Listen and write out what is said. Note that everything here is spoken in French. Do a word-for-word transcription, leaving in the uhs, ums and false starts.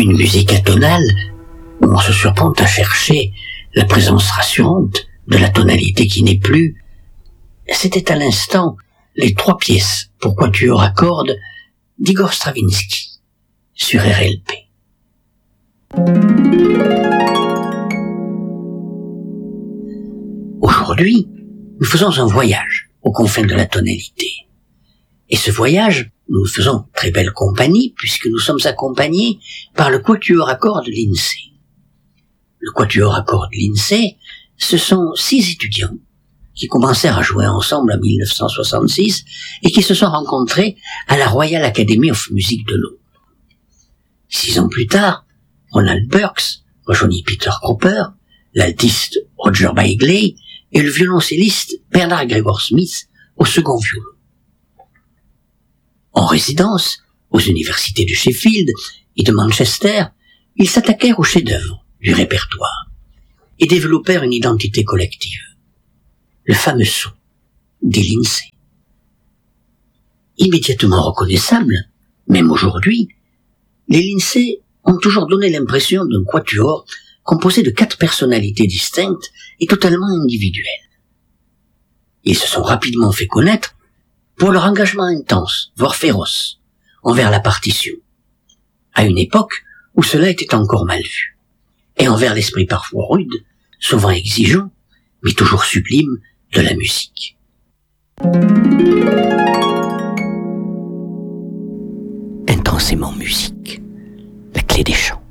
Une musique atonale où on se surprend à chercher la présence rassurante de la tonalité qui n'est plus. C'était à l'instant les trois pièces pour quatuor à cordes d'Igor Stravinsky sur R L P. Aujourd'hui, nous faisons un voyage aux confins de la tonalité. Et ce voyage, nous le faisons en très belle compagnie puisque nous sommes accompagnés par le quatuor à cordes de l'I N S E E. Le quatuor à cordes de l'I N S E E, ce sont six étudiants qui commencèrent à jouer ensemble en mille neuf cent soixante-six et qui se sont rencontrés à la Royal Academy of Music de Londres. Six ans plus tard, Ronald Burks rejoignit Peter Cropper, l'altiste Roger Bagley et le violoncelliste Bernard Gregor Smith au second violon. En résidence aux universités de Sheffield et de Manchester, ils s'attaquèrent aux chefs-d'œuvre du répertoire et développèrent une identité collective, le fameux son des L I N S E E. Immédiatement reconnaissables, même aujourd'hui, les L I N S E E ont toujours donné l'impression d'un quatuor composé de quatre personnalités distinctes et totalement individuelles. Ils se sont rapidement fait connaître pour leur engagement intense, voire féroce, envers la partition, à une époque où cela était encore mal vu, et envers l'esprit parfois rude, souvent exigeant, mais toujours sublime de la musique. Intensément musique, la clé des chants.